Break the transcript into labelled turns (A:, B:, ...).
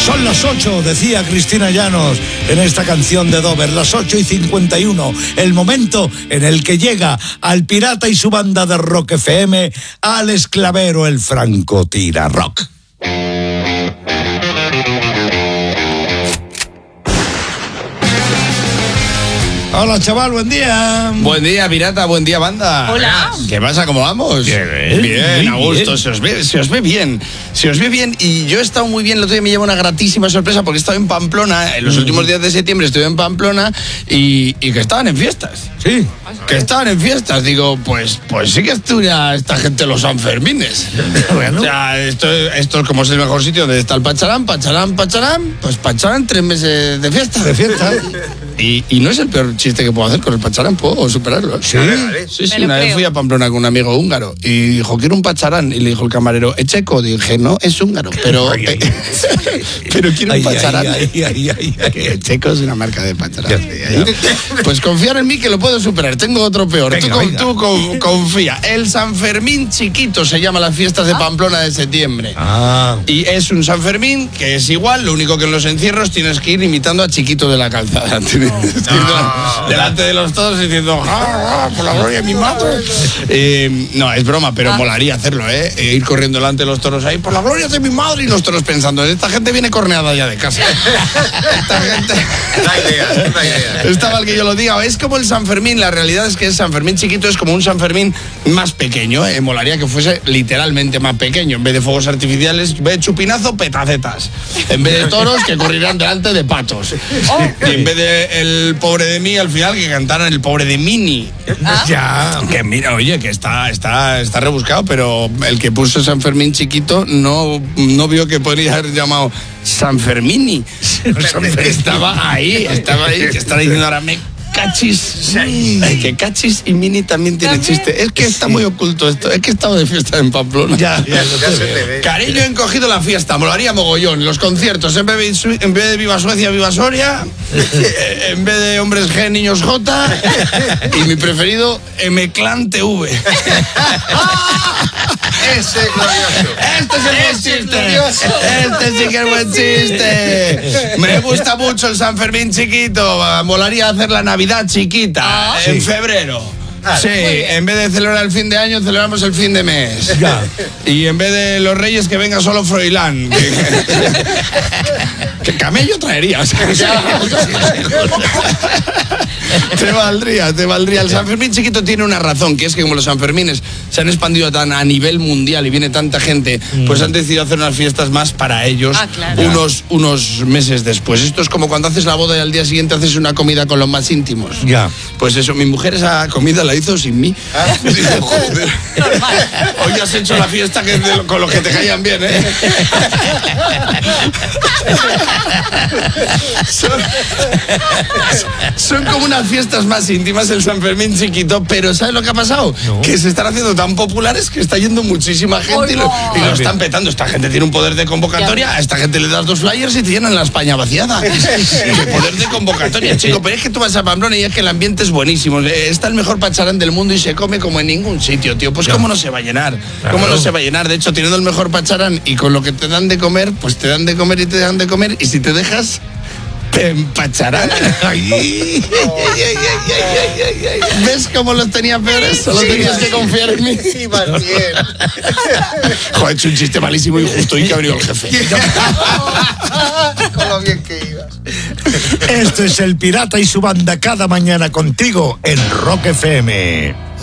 A: Son las 8, decía Cristina Llanos en esta canción de Dover, las 8:51, el momento en el que llega al Pirata y su banda de Rock FM, Alex Clavero, el francotira rock. Hola, chaval, buen día.
B: Buen día, pirata, buen día, banda.
C: Hola.
B: ¿Qué pasa? ¿Cómo vamos? Bien, a gusto. Se os ve bien. Y yo he estado muy bien. El otro día me lleva una gratísima sorpresa porque he estado en Pamplona. En los últimos días de septiembre estuve en Pamplona y que estaban en fiestas.
A: Sí.
B: Que estaban en fiestas. Digo, pues sí que estudia esta gente los Sanfermines.
A: Bueno.
B: O sea, esto es como es el mejor sitio donde está el Pacharán. Pues Pacharán, 3 meses de fiesta.
A: De fiesta.
B: Y no es el peor chiste que puedo hacer con el Pacharán, puedo superarlo.
A: Sí.
B: Sí, una vez fui a Pamplona con un amigo húngaro y dijo, quiero un Pacharán. Y le dijo el camarero, ¿es checo? Dije, no, es húngaro, pero quiero un Pacharán. Que checo es una marca de Pacharán. Pues confiar en mí que lo puedo superar. Tengo otro peor.
A: Venga,
B: Tú confía. El San Fermín chiquito se llama las fiestas de Pamplona de septiembre. Y es un San Fermín que es igual, lo único que en los encierros tienes que ir imitando a Chiquito de la Calzada. Delante de los todos diciendo por la gloria de mi madre. No, es broma, pero molaría hacerlo, ir corriendo delante de los toros ahí por la gloria de mi madre y los toros pensando, esta gente viene corneada ya de casa. Esta gente...
D: Una idea.
B: Está mal que yo lo diga. Es como el San Fermín, la realidad es que el San Fermín chiquito es como un San Fermín más pequeño, molaría que fuese literalmente más pequeño. En vez de fuegos artificiales, en vez de chupinazo, petacetas. En vez de toros, que corrieran delante de patos. Y en vez de el pobre de mí, al final, que cantaran el pobre de Mini. Ya, que mira, oye, que está rebuscado, pero el que puso San Fermín chiquito no vio que podría haber llamado San Fermini. Estaba ahí, que estará diciendo ahora cachis. Que cachis y Mini también tiene chiste. Es que está muy oculto esto. Es que he estado de fiesta en Pamplona.
A: Ya
D: se te ve.
B: Cariño, he encogido la fiesta. Molaría mogollón. Los conciertos. En vez de Viva Suecia, Viva Soria. En vez de Hombres G, Niños J. Y mi preferido, M-Clan TV.
D: Ese es glorioso.
B: Este es el buen chiste. Este sí que es buen chiste. Me gusta mucho el San Fermín chiquito. Molaría hacer la Navidad chiquita en febrero. Sí, en vez de celebrar el fin de año, celebramos el fin de mes.
A: Ya.
B: Y en vez de los Reyes, que venga solo Froilán. Que camello traería. O sea, te valdría. El San Fermín chiquito tiene una razón, que es que como los Sanfermines se han expandido tan a nivel mundial y viene tanta gente, pues han decidido hacer unas fiestas más para ellos unos meses después. Esto es como cuando haces la boda y al día siguiente haces una comida con los más íntimos.
A: Ya.
B: Pues eso, mi mujer esa comida la hizo sin mí. Digo, joder. Hoy has hecho la fiesta con los que te caían bien, Son como unas fiestas más íntimas el San Fermín chiquito, pero ¿sabes lo que ha pasado? No. Que se están haciendo tan populares que está yendo muchísima gente y lo están petando. Esta gente tiene un poder de convocatoria, a esta gente le das 2 flyers y te llenan la España vaciada. El poder de convocatoria, chico, pero es que tú vas a Pamplona y es que el ambiente es buenísimo. Está el mejor Pacharán del mundo y se come como en ningún sitio, tío. Pues ¿cómo no se va a llenar? ¿Cómo no se va a llenar? De hecho, teniendo el mejor Pacharán y con lo que te dan de comer, pues te dan de comer y te dan de comer, y si te dejas, te empacharán. ¿Ves cómo los tenía peores? Solo tenías que confiar en mí.
D: Sí, más bien.
B: Joder, he hecho un chiste malísimo y justo y que ha venido el jefe.
D: Con lo bien que ibas.
A: Esto es el Pirata y su banda cada mañana contigo en Rock FM.